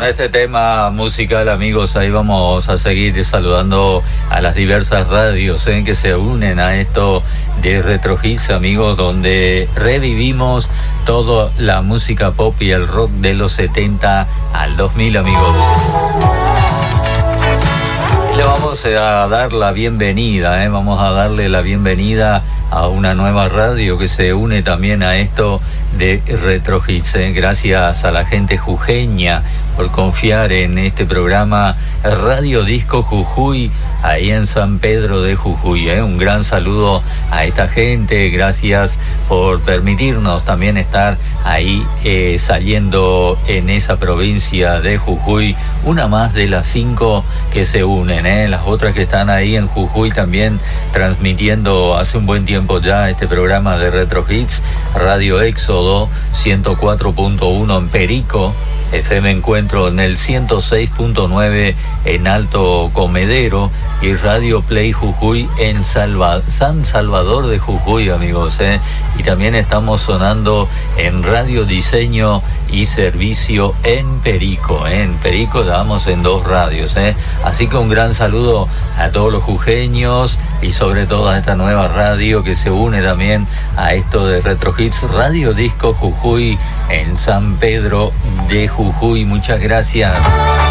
Con este tema musical, amigos, ahí vamos a seguir saludando a las diversas radios que se unen a esto de Retro Hits, amigos, donde revivimos toda la música pop y el rock de los 70 al 2000, amigos. Le vamos a dar la bienvenida, vamos a darle la bienvenida a una nueva radio que se une también a esto de Retro Hits. Gracias a la gente jujeña por confiar en este programa Radio Disco Jujuy, ahí en San Pedro de Jujuy. Un gran saludo a esta gente, gracias por permitirnos también estar ahí saliendo en esa provincia de Jujuy, una más de las 5 que se unen, las otras que están ahí en Jujuy también transmitiendo hace un buen tiempo ya este programa de Retro Hits. Radio Éxodo 104.1 en Perico, FM Encuentro en el 106.9 en Alto Comedero y Radio Play Jujuy en San Salvador de Jujuy, amigos. Y también estamos sonando en Radio Diseño y Servicio en Perico. En Perico damos en 2 radios. Así que un gran saludo a todos los jujeños y sobre todo a esta nueva radio que se une también a esto de Retro Hits, Radio Disco Jujuy en San Pedro de Jujuy. Muchas gracias.